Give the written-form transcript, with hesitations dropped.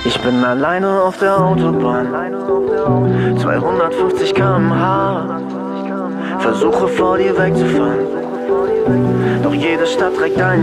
Ich bin alleine auf der Autobahn, 250 km/h, versuche vor dir wegzufahren, doch jede Stadt trägt einen